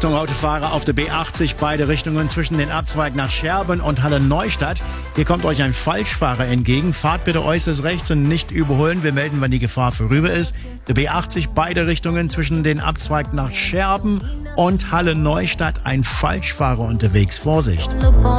Achtung, Autofahrer auf der B80, beide Richtungen zwischen den Abzweigen nach Scherben und Halle-Neustadt. Hier kommt euch ein Falschfahrer entgegen. Fahrt bitte äußerst rechts und nicht überholen. Wir melden, wenn die Gefahr vorüber ist. Der B80, beide Richtungen zwischen den Abzweigen nach Scherben und Halle-Neustadt. Ein Falschfahrer unterwegs. Vorsicht!